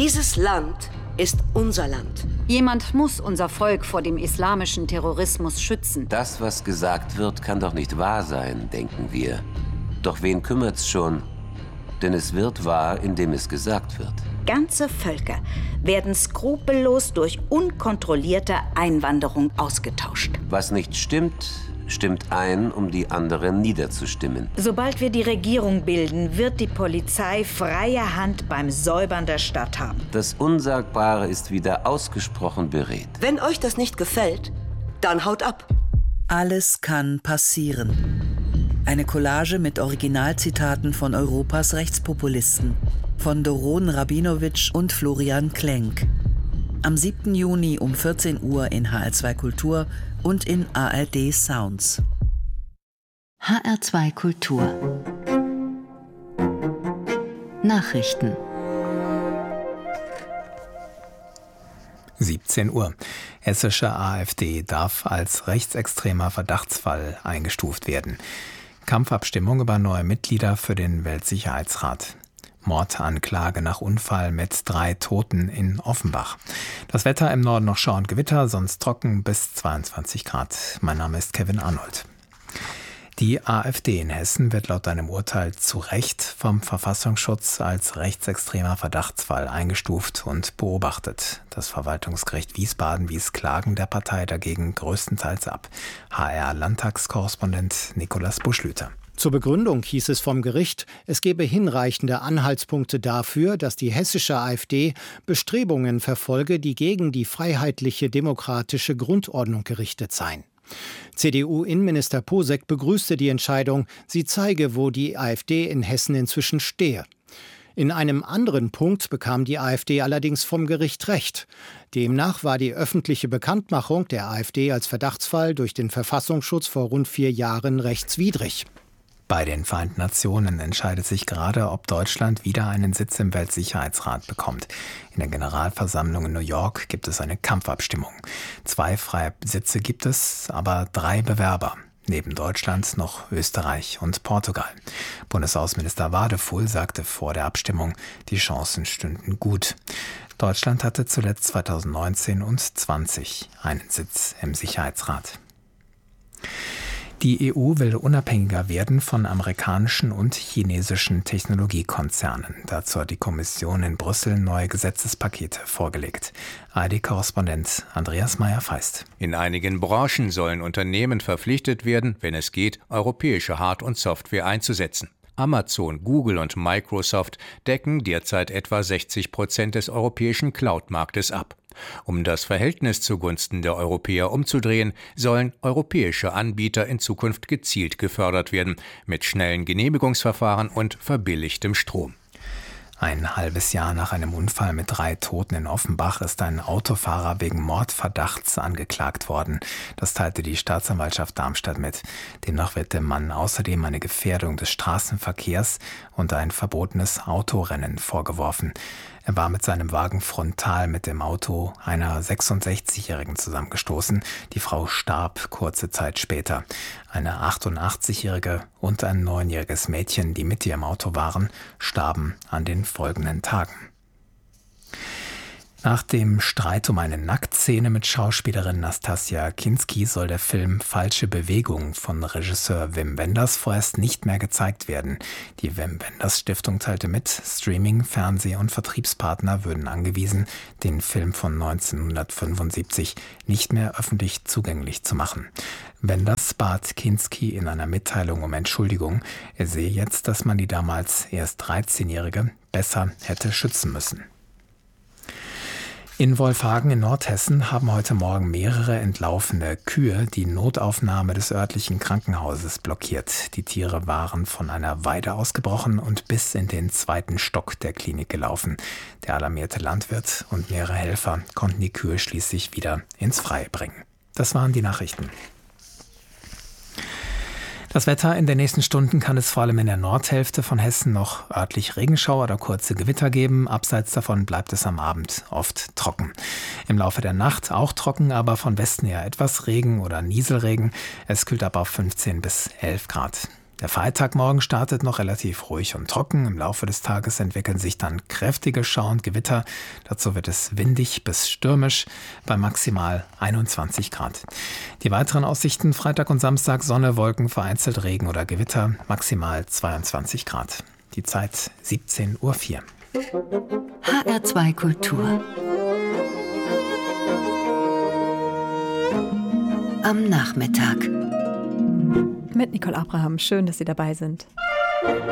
Dieses Land ist unser Land. Jemand muss unser Volk vor dem islamischen Terrorismus schützen. Das, was gesagt wird, kann doch nicht wahr sein, denken wir. Doch wen kümmert's schon? Denn es wird wahr, indem es gesagt wird. Ganze Völker werden skrupellos durch unkontrollierte Einwanderung ausgetauscht. Was nicht stimmt, stimmt ein, um die anderen niederzustimmen. Sobald wir die Regierung bilden, wird die Polizei freie Hand beim Säubern der Stadt haben. Das Unsagbare ist wieder ausgesprochen beredt. Wenn euch das nicht gefällt, dann haut ab. Alles kann passieren. Eine Collage mit Originalzitaten von Europas Rechtspopulisten, von Doron Rabinowitsch und Florian Klenk. Am 7. Juni um 14 Uhr in HR2 Kultur und in ARD Sounds. HR2 Kultur Nachrichten 17 Uhr. Hessische AfD darf als rechtsextremer Verdachtsfall eingestuft werden. Kampfabstimmung über neue Mitglieder für den Weltsicherheitsrat. Mordanklage nach Unfall mit 3 Toten in Offenbach. Das Wetter im Norden noch schauend Gewitter, sonst trocken bis 22 Grad. Mein Name ist Kevin Arnold. Die AfD in Hessen wird laut einem Urteil zu Recht vom Verfassungsschutz als rechtsextremer Verdachtsfall eingestuft und beobachtet. Das Verwaltungsgericht Wiesbaden wies Klagen der Partei dagegen größtenteils ab. HR-Landtagskorrespondent Nikolaus Buschlüter. Zur Begründung hieß es vom Gericht, es gebe hinreichende Anhaltspunkte dafür, dass die hessische AfD Bestrebungen verfolge, die gegen die freiheitliche demokratische Grundordnung gerichtet seien. CDU-Innenminister Posek begrüßte die Entscheidung, sie zeige, wo die AfD in Hessen inzwischen stehe. In einem anderen Punkt bekam die AfD allerdings vom Gericht Recht. Demnach war die öffentliche Bekanntmachung der AfD als Verdachtsfall durch den Verfassungsschutz vor rund 4 Jahren rechtswidrig. Bei den Vereinten Nationen entscheidet sich gerade, ob Deutschland wieder einen Sitz im Weltsicherheitsrat bekommt. In der Generalversammlung in New York gibt es eine Kampfabstimmung. 2 freie Sitze gibt es, aber 3 Bewerber. Neben Deutschland noch Österreich und Portugal. Bundesaußenminister Wadefuhl sagte vor der Abstimmung, die Chancen stünden gut. Deutschland hatte zuletzt 2019 und 2020 einen Sitz im Sicherheitsrat. Die EU will unabhängiger werden von amerikanischen und chinesischen Technologiekonzernen. Dazu hat die Kommission in Brüssel neue Gesetzespakete vorgelegt. ARD-Korrespondent Andreas Meyer-Feist. In einigen Branchen sollen Unternehmen verpflichtet werden, wenn es geht, europäische Hard- und Software einzusetzen. Amazon, Google und Microsoft decken derzeit etwa 60% des europäischen Cloud-Marktes ab. Um das Verhältnis zugunsten der Europäer umzudrehen, sollen europäische Anbieter in Zukunft gezielt gefördert werden, mit schnellen Genehmigungsverfahren und verbilligtem Strom. Ein halbes Jahr nach einem Unfall mit 3 Toten in Offenbach ist ein Autofahrer wegen Mordverdachts angeklagt worden. Das teilte die Staatsanwaltschaft Darmstadt mit. Demnach wird dem Mann außerdem eine Gefährdung des Straßenverkehrs und ein verbotenes Autorennen vorgeworfen. Er war mit seinem Wagen frontal mit dem Auto einer 66-Jährigen zusammengestoßen. Die Frau starb kurze Zeit später. Eine 88-Jährige und ein 9-jähriges Mädchen, die mit ihr im Auto waren, starben an den folgenden Tagen. Nach dem Streit um eine Nacktszene mit Schauspielerin Nastassja Kinski soll der Film Falsche Bewegung von Regisseur Wim Wenders vorerst nicht mehr gezeigt werden. Die Wim Wenders Stiftung teilte mit, Streaming-, Fernseh- und Vertriebspartner würden angewiesen, den Film von 1975 nicht mehr öffentlich zugänglich zu machen. Wenders bat Kinski in einer Mitteilung um Entschuldigung. Er sehe jetzt, dass man die damals erst 13-Jährige besser hätte schützen müssen. In Wolfhagen in Nordhessen haben heute Morgen mehrere entlaufene Kühe die Notaufnahme des örtlichen Krankenhauses blockiert. Die Tiere waren von einer Weide ausgebrochen und bis in den 2. Stock der Klinik gelaufen. Der alarmierte Landwirt und mehrere Helfer konnten die Kühe schließlich wieder ins Freie bringen. Das waren die Nachrichten. Das Wetter: in den nächsten Stunden kann es vor allem in der Nordhälfte von Hessen noch örtlich Regenschauer oder kurze Gewitter geben. Abseits davon bleibt es am Abend oft trocken. Im Laufe der Nacht auch trocken, aber von Westen her etwas Regen oder Nieselregen. Es kühlt ab auf 15 bis 11 Grad. Der Freitagmorgen startet noch relativ ruhig und trocken. Im Laufe des Tages entwickeln sich dann kräftige Schauer und Gewitter. Dazu wird es windig bis stürmisch bei maximal 21 Grad. Die weiteren Aussichten: Freitag und Samstag Sonne, Wolken, vereinzelt Regen oder Gewitter, maximal 22 Grad. Die Zeit 17:04 Uhr. HR2 Kultur. Am Nachmittag. Mit Nicole Abraham. Schön, dass Sie dabei sind.